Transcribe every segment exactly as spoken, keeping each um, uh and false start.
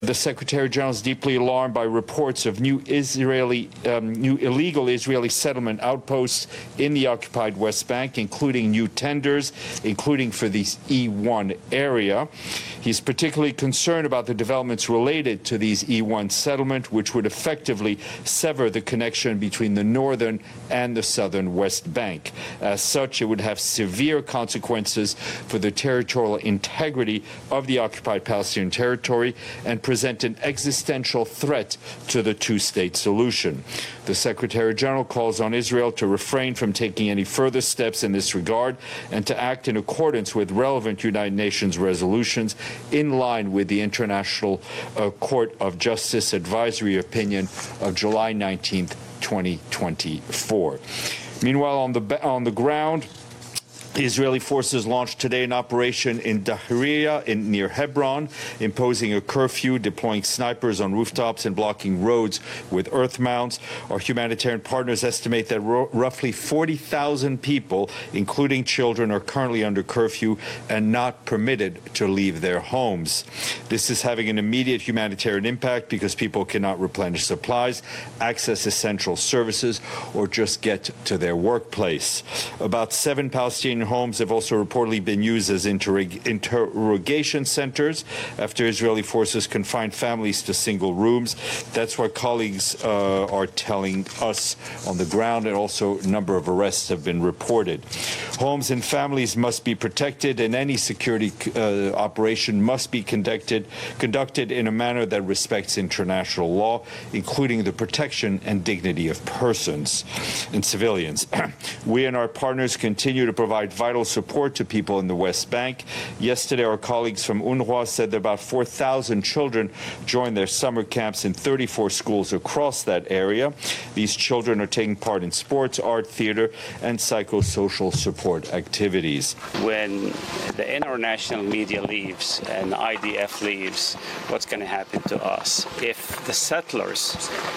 The Secretary General is deeply alarmed by reports of new Israeli, um, new illegal Israeli settlement outposts in the occupied West Bank, including new tenders, including for the E one area. He's particularly concerned about the developments related to these E one settlement, which would effectively sever the connection between the northern and the southern West Bank. As such, it would have severe consequences for the territorial integrity of the occupied Palestinian territory and present an existential threat to the two-state solution. The Secretary General calls on Israel to refrain from taking any further steps in this regard and to act in accordance with relevant United Nations resolutions in line with the International uh, Court of Justice advisory opinion of July nineteenth, twenty twenty-four. Meanwhile, on the, on the ground, Israeli forces launched today an operation in Dahriya in, near Hebron, imposing a curfew, deploying snipers on rooftops and blocking roads with earth mounds. Our humanitarian partners estimate that ro roughly forty thousand people, including children, are currently under curfew and not permitted to leave their homes. This is having an immediate humanitarian impact because people cannot replenish supplies, access essential services, or just get to their workplace. About seven Palestinian homes have also reportedly been used as interrog interrogation centers after Israeli forces confined families to single rooms. That's what colleagues uh, are telling us on the ground, and also a number of arrests have been reported. Homes and families must be protected, and any security uh, operation must be conducted, conducted in a manner that respects international law, including the protection and dignity of persons and civilians. We and our partners continue to provide vital support to people in the West Bank. Yesterday, our colleagues from UNRWA said that about four thousand children joined their summer camps in thirty-four schools across that area. These children are taking part in sports, art, theater, and psychosocial support activities. When the international media leaves and I D F leaves, what's going to happen to us? If the settlers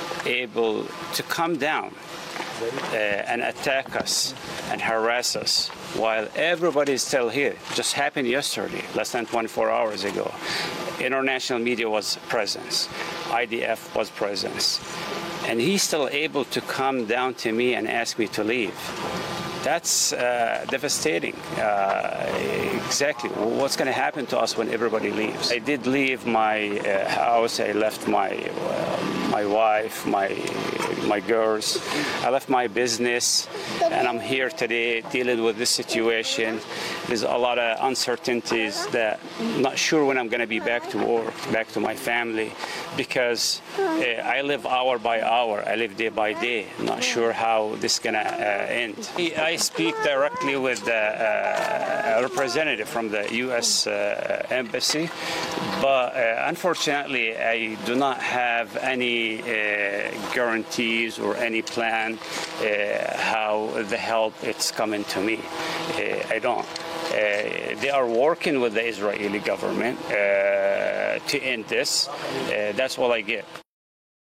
able to come down Uh, and attack us and harass us while everybody is still here. It just happened yesterday, less than twenty-four hours ago. International media was present. I D F was present. And he's still able to come down to me and ask me to leave. That's uh, devastating. Uh, exactly. What's going to happen to us when everybody leaves? I did leave my uh, house. I left my uh, my wife, my my girls. I left my business, and I'm here today dealing with this situation. There's a lot of uncertainties that I'm not sure when I'm going to be back to work, back to my family, because uh, I live hour by hour. I live day by day. I'm not sure how this is going to uh, end. I speak directly with the uh, representative from the U S uh, Embassy, but uh, unfortunately I do not have any uh, guarantees or any plan uh, how the help it's coming to me. Uh, I don't. Uh, they are working with the Israeli government uh, to end this. Uh, that's all I get.